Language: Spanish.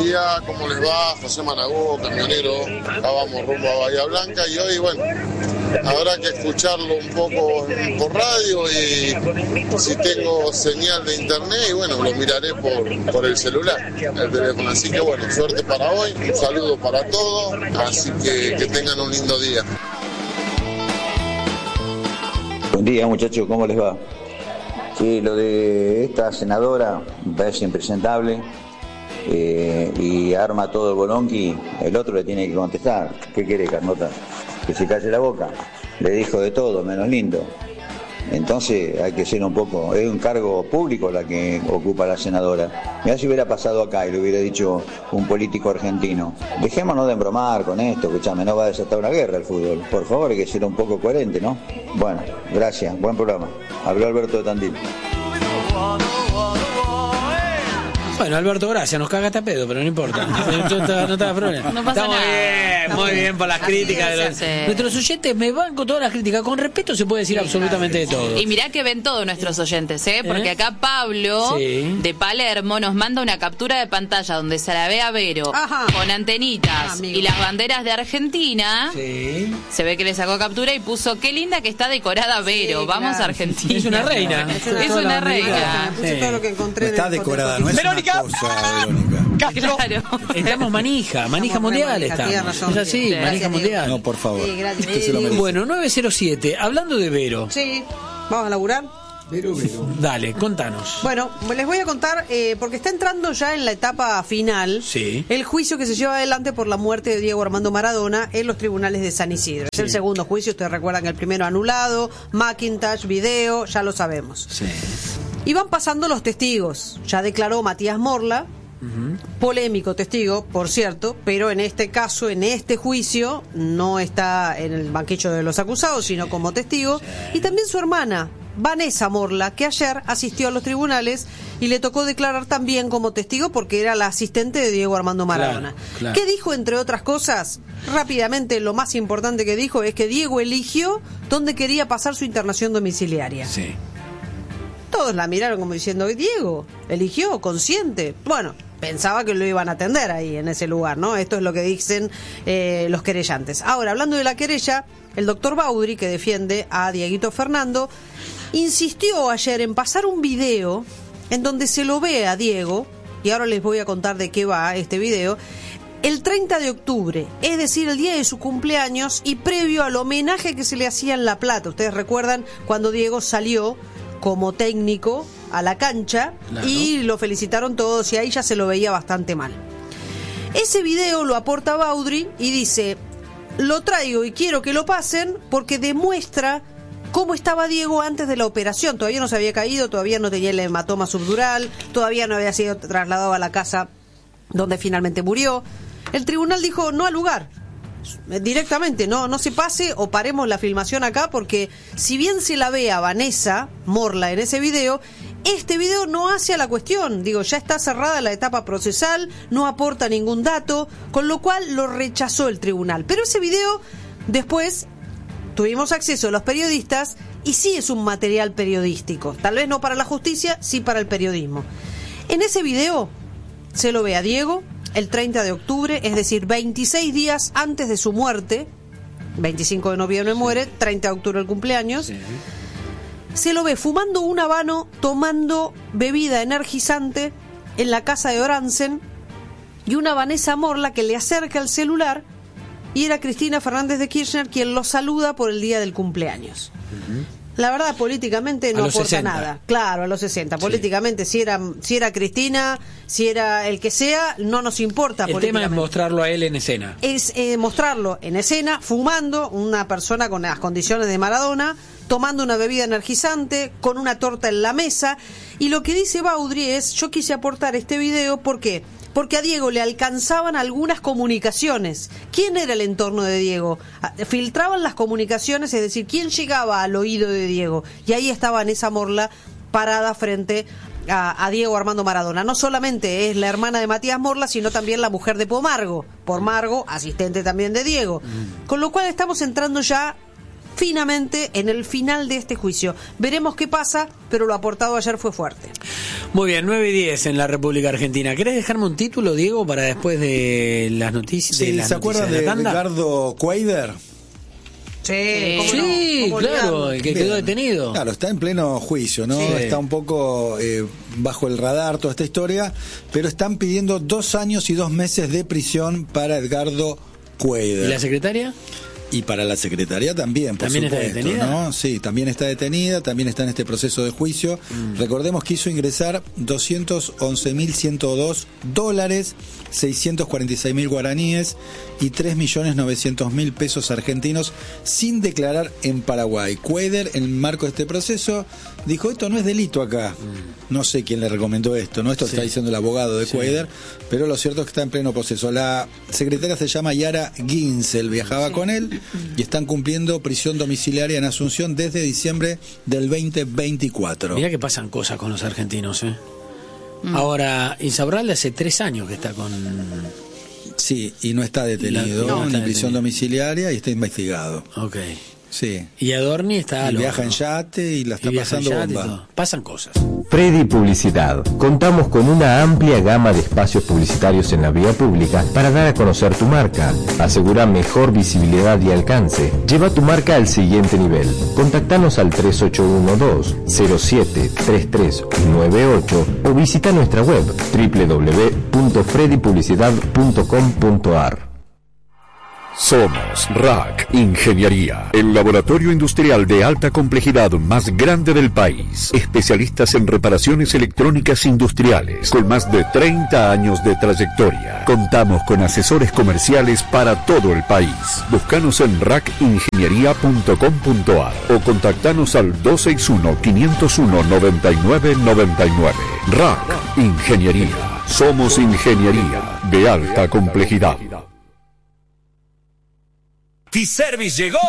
día, ¿cómo les va? José Managó, camionero, acá vamos rumbo a Bahía Blanca y hoy, bueno, habrá que escucharlo un poco por radio y si tengo señal de internet y bueno, lo miraré por el celular, el teléfono. Así que bueno, suerte para hoy, un saludo para todos, así que tengan un lindo día. Buen día, muchachos, ¿cómo les va? Sí, lo de esta senadora me parece impresentable y arma todo el bolonqui, el otro le tiene que contestar. ¿Qué quiere, Carnota? Que se calle la boca. Le dijo de todo, menos lindo. Entonces hay que ser un poco, es un cargo público la que ocupa la senadora. Mirá si hubiera pasado acá y le hubiera dicho un político argentino. Dejémonos de embromar con esto, escuchame, no va a desatar una guerra el fútbol. Por favor, hay que ser un poco coherente, ¿no? Bueno, gracias, buen programa. Habló Alberto de Tandil. Bueno, Alberto, gracias, nos cagaste a pedo, pero no importa. No te da problema. No pasa nada. Muy bien por las críticas. Nuestros oyentes me van con todas las críticas. Con respeto se puede decir absolutamente de todo. Y mirá que ven todos nuestros oyentes, porque acá Pablo de Palermo nos manda una captura de pantalla donde se la ve a Vero con antenitas y las banderas de Argentina. Sí. Se ve que le sacó captura y puso: qué linda que está decorada Vero, vamos a Argentina. Es una reina. Es una reina. Puse todo lo que encontré. Está decorada, no es Verónica. una cosa, Verónica. Claro. Estamos manija mundial estamos. Es así, manija mundial. No, por favor. Sí, gracias. Usted se lo merece. Bueno, 907, hablando de Vero. Sí, vamos a laburar. Vero. Dale, contanos. Bueno, les voy a contar, porque está entrando ya en la etapa final el juicio que se lleva adelante por la muerte de Diego Armando Maradona en los tribunales de San Isidro. Es el segundo juicio, ustedes recuerdan que el primero anulado, Macintosh, video, ya lo sabemos. Sí. Y van pasando los testigos. Ya declaró Matías Morla, polémico testigo, por cierto, pero en este caso, en este juicio, no está en el banquillo de los acusados, sino como testigo. Y también su hermana, Vanessa Morla, que ayer asistió a los tribunales y le tocó declarar también como testigo porque era la asistente de Diego Armando Maradona. Claro. ¿Qué dijo, entre otras cosas? Rápidamente, lo más importante que dijo es que Diego eligió dónde quería pasar su internación domiciliaria. Sí. Todos la miraron como diciendo: Diego eligió, consciente. Bueno, pensaba que lo iban a atender ahí en ese lugar, ¿no? Esto es lo que dicen los querellantes. Ahora, hablando de la querella, el doctor Baudry, que defiende a Dieguito Fernando, insistió ayer en pasar un video en donde se lo ve a Diego, y ahora les voy a contar de qué va este video, el 30 de octubre, es decir, el día de su cumpleaños y previo al homenaje que se le hacía en La Plata. Ustedes recuerdan cuando Diego salió como técnico a la cancha, claro, y lo felicitaron todos y ahí ya se lo veía bastante mal. Ese video lo aporta Baudry y dice: lo traigo y quiero que lo pasen porque demuestra cómo estaba Diego antes de la operación. Todavía no se había caído, todavía no tenía el hematoma subdural, todavía no había sido trasladado a la casa donde finalmente murió. El tribunal dijo no al lugar, directamente, no se pase o paremos la filmación acá, porque si bien se la ve a Vanessa Morla en ese video, este video no hace a la cuestión. Digo, ya está cerrada la etapa procesal, no aporta ningún dato, con lo cual lo rechazó el tribunal. Pero ese video después tuvimos acceso a los periodistas y sí es un material periodístico, tal vez no para la justicia, sí para el periodismo. En ese video se lo ve a Diego el 30 de octubre, es decir, 26 días antes de su muerte. 25 de noviembre muere, 30 de octubre el cumpleaños. Sí. Se lo ve fumando un habano, tomando bebida energizante en la casa de Oransen, y una Vanessa Morla que le acerca el celular, y era Cristina Fernández de Kirchner quien lo saluda por el día del cumpleaños. La verdad, políticamente no aporta 60. Nada. Claro, a los 60. Políticamente, si era Cristina, si era el que sea, no nos importa. El tema es mostrarlo a él en escena. Es mostrarlo en escena, fumando, una persona con las condiciones de Maradona, tomando una bebida energizante, con una torta en la mesa. Y lo que dice Baudry es: yo quise aportar este video, ¿por qué? Porque a Diego le alcanzaban algunas comunicaciones. ¿Quién era el entorno de Diego? Filtraban las comunicaciones, es decir, ¿quién llegaba al oído de Diego? Y ahí estaba Vanessa Morla parada frente a Diego Armando Maradona. No solamente es la hermana de Matías Morla, sino también la mujer de Pomargo. Pomargo, asistente también de Diego. Con lo cual estamos entrando ya finamente en el final de este juicio. Veremos qué pasa, pero lo aportado ayer fue fuerte. Muy bien, 9:10 en la República Argentina. ¿Querés dejarme un título, Diego, para después de las noticias? Sí, ¿se acuerdan de Ricardo Cuader? Sí, claro, el que quedó detenido. Claro, está en pleno juicio, ¿no? Sí. Está un poco bajo el radar toda esta historia, pero están pidiendo 2 años y 2 meses de prisión para Edgardo Cuader. ¿Y la secretaria? Y para la secretaría también, por ¿También supuesto, está detenida? ¿no? Sí, también está detenida, también está en este proceso de juicio. Recordemos que hizo ingresar $211.102, 646.000 guaraníes y 3.900.000 pesos argentinos sin declarar en Paraguay. Cuader, en el marco de este proceso, dijo, esto no es delito acá. No sé quién le recomendó esto, ¿no? Esto está diciendo el abogado de Cuader, pero lo cierto es que está en pleno proceso. La secretaria se llama Yara Ginsel, viajaba con él y están cumpliendo prisión domiciliaria en Asunción desde diciembre del 2024. Mirá que pasan cosas con los argentinos, ¿eh? Ahora, Insaurralde hace 3 años que está con... Sí, y no está detenido, en prisión domiciliaria y está investigado. Ok. Sí. Y Adorni está... Y viaja en yate y la está pasando bomba. Pasan cosas. Freddy Publicidad. Contamos con una amplia gama de espacios publicitarios en la vía pública para dar a conocer tu marca. Asegura mejor visibilidad y alcance. Lleva tu marca al siguiente nivel. Contactanos al 3812-073398 o visita nuestra web www.freddypublicidad.com.ar. Somos RAC Ingeniería, el laboratorio industrial de alta complejidad más grande del país. Especialistas en reparaciones electrónicas industriales, con más de 30 años de trayectoria. Contamos con asesores comerciales para todo el país. Búscanos en racingeniería.com.ar o contactanos al 261-501-9999. RAC Ingeniería. Somos ingeniería de alta complejidad. T-Service llegó